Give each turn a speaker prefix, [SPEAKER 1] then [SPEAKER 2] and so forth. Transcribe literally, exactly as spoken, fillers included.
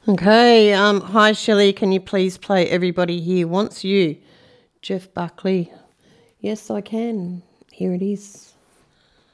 [SPEAKER 1] Okay, um, hi Shelley, can you please play Everybody Here Wants You? Jeff Buckley. Yes, I can. Here it is.